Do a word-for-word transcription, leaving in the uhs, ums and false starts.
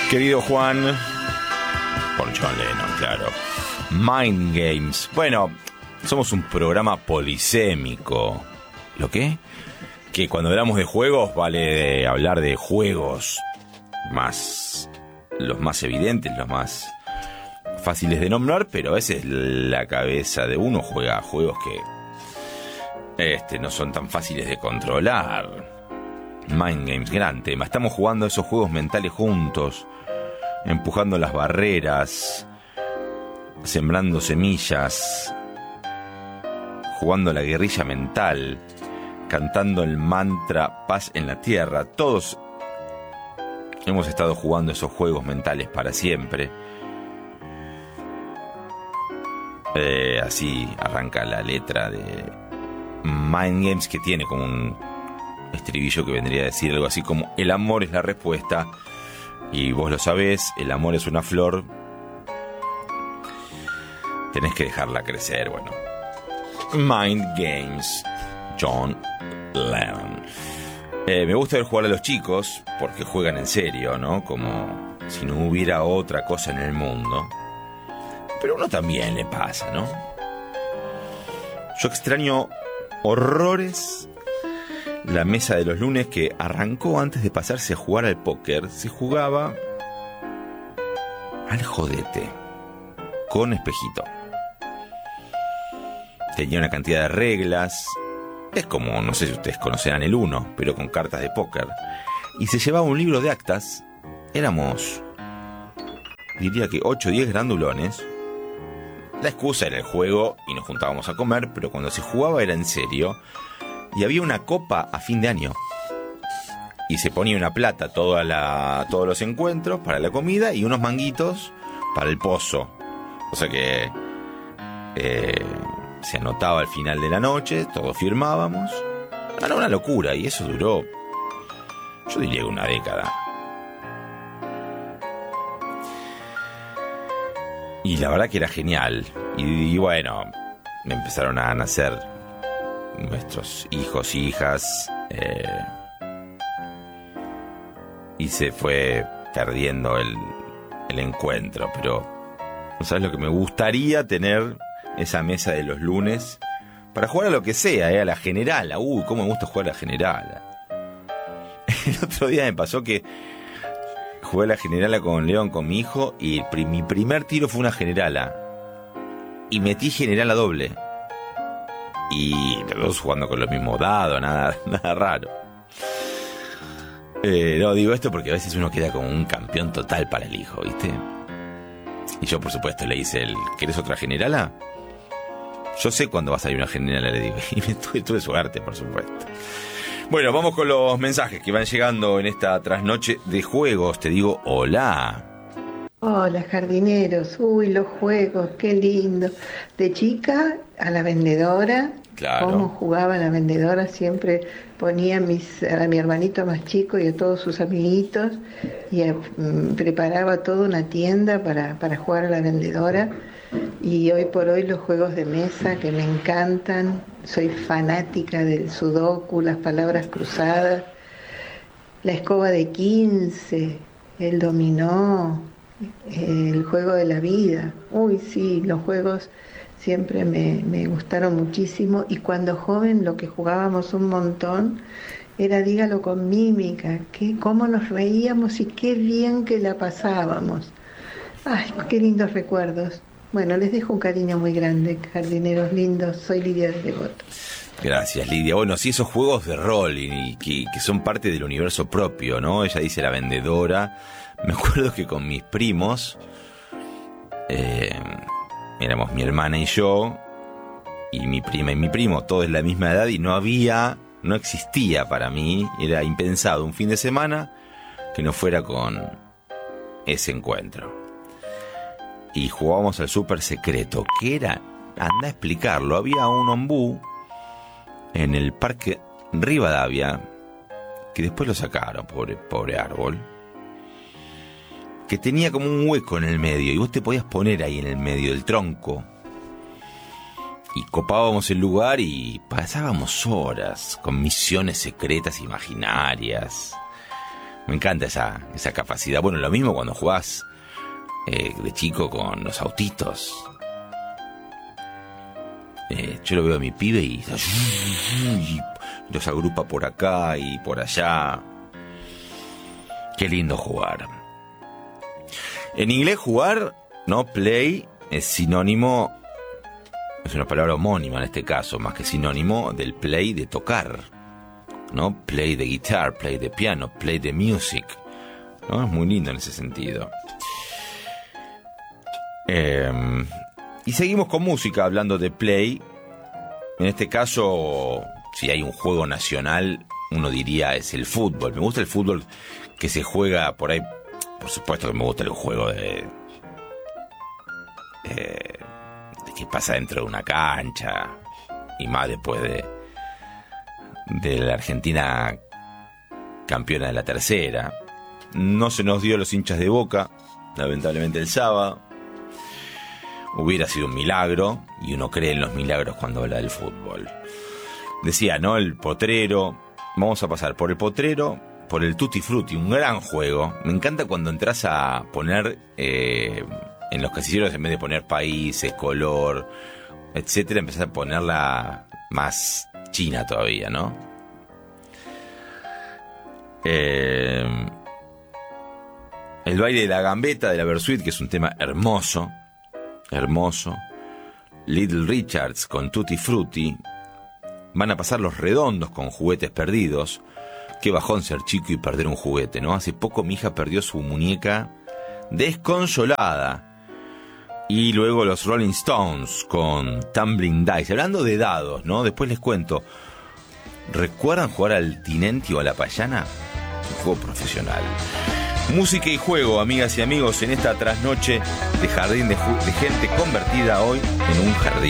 Querido Juan, por John Lennon, claro. Mind Games. Bueno, somos un programa polisémico. ¿Lo qué? Que cuando hablamos de juegos vale de hablar de juegos más, los más evidentes, los más fáciles de nombrar, pero a veces la cabeza de uno juega a juegos que este, no son tan fáciles de controlar. Mind Games, gran tema. Estamos jugando esos juegos mentales juntos, empujando las barreras, sembrando semillas, jugando la guerrilla mental, cantando el mantra paz en la tierra. Todos hemos estado jugando esos juegos mentales para siempre. Eh, así arranca la letra de Mind Games, que tiene como un estribillo que vendría a decir algo así como: el amor es la respuesta, y vos lo sabés, el amor es una flor, tenés que dejarla crecer. Bueno, Mind Games, John Lennon. Eh, me gusta ver jugar a los chicos porque juegan en serio, ¿no? Como si no hubiera otra cosa en el mundo. Pero a uno también le pasa, ¿no? Yo extraño horrores la mesa de los lunes, que arrancó antes de pasarse a jugar al póker. Se jugaba al jodete con espejito. Tenía una cantidad de reglas. Es como, no sé si ustedes conocerán el Uno, pero con cartas de póker. Y se llevaba un libro de actas. Éramos, diría que ocho o diez grandulones. La excusa era el juego y nos juntábamos a comer, pero cuando se jugaba era en serio. Y había una copa a fin de año. Y se ponía una plata toda la, todos los encuentros para la comida y unos manguitos para el pozo. O sea que eh, se anotaba al final de la noche, todos firmábamos. Era una locura, y eso duró, yo diría que una década. Y la verdad que era genial. Y, y bueno, me empezaron a nacer nuestros hijos, hijas, eh, y se fue perdiendo el, el encuentro. Pero, ¿sabes lo que me gustaría tener? Esa mesa de los lunes para jugar a lo que sea, eh, a la generala. Uy, cómo me gusta jugar a la generala. El otro día me pasó que jugué a la generala con León, con mi hijo, y el, mi primer tiro fue una generala. Y metí generala doble. Y los dos jugando con los mismos dados, nada, nada raro. Eh, no, digo esto porque a veces uno queda como un campeón total para el hijo, ¿viste? Y yo, por supuesto, le hice el: ¿querés otra generala? Yo sé cuándo va a salir una generala, le digo. Y me tuve, tuve suerte, por supuesto. Bueno, vamos con los mensajes que van llegando en esta trasnoche de juegos. Te digo hola. Hola, jardineros. Uy, los juegos, qué lindo. De chica a la vendedora. Claro. Cómo jugaba la vendedora. Siempre ponía a, mis, a mi hermanito más chico y a todos sus amiguitos. Y a, mm, preparaba toda una tienda para, para jugar a la vendedora. Y hoy por hoy los juegos de mesa, que me encantan. Soy fanática del sudoku, las palabras cruzadas, la escoba de quince, el dominó, el juego de la vida. Uy, sí, los juegos siempre me, me gustaron muchísimo. Y cuando joven lo que jugábamos un montón era dígalo con mímica, que cómo nos reíamos y qué bien que la pasábamos. Ay, qué lindos recuerdos. Bueno, les dejo un cariño muy grande, jardineros lindos. Soy Lidia de Devoto. Gracias, Lidia. Bueno, sí, esos juegos de rol y, y que, que son parte del universo propio, ¿no? Ella dice la vendedora. Me acuerdo que con mis primos, eh, éramos mi hermana y yo, y mi prima y mi primo, todos de la misma edad, y no había, no existía para mí, era impensado un fin de semana que no fuera con ese encuentro. Y jugábamos al súper secreto, que era, anda a explicarlo, había un ombú en el parque Rivadavia, que después lo sacaron, pobre, pobre árbol, que tenía como un hueco en el medio, y vos te podías poner ahí en el medio del tronco, y copábamos el lugar y pasábamos horas con misiones secretas imaginarias. Me encanta esa, esa capacidad. Bueno, lo mismo cuando jugás eh, de chico con los autitos. Eh, yo lo veo a mi pibe y, y los agrupa por acá y por allá. Qué lindo jugar. En inglés jugar, ¿no? Play es sinónimo, es una palabra homónima en este caso, más que sinónimo del play de tocar, ¿no? Play de guitar, play de piano, play de music, ¿no? Es muy lindo en ese sentido. Eh, y seguimos con música, hablando de play. En este caso, si hay un juego nacional, uno diría es el fútbol. Me gusta el fútbol que se juega por ahí. Por supuesto que me gusta el juego de, eh, de que pasa dentro de una cancha, y más después de, de la Argentina campeona de la tercera. No se nos dio a los hinchas de Boca, lamentablemente, el sábado. Hubiera sido un milagro, y uno cree en los milagros cuando habla del fútbol. Decía, ¿no? El potrero. Vamos a pasar por el potrero, por el Tutti Frutti, un gran juego. Me encanta cuando entras a poner eh, en los casilleros, en vez de poner países, color, etcétera, empezás a ponerla más china todavía, ¿no? Eh, el baile de la gambeta de la Versuit, que es un tema hermoso, hermoso. Little Richards con Tutti Frutti. Van a pasar Los Redondos con Juguetes Perdidos. Qué bajón ser chico y perder un juguete, ¿no? Hace poco mi hija perdió su muñeca desconsolada. Y luego los Rolling Stones con Tumbling Dice. Hablando de dados, ¿no? Después les cuento. ¿Recuerdan jugar al Tinenti o a la Payana? Un juego profesional. Música y juego, amigas y amigos, en esta trasnoche de jardín de, ju- de gente convertida hoy en un jardín.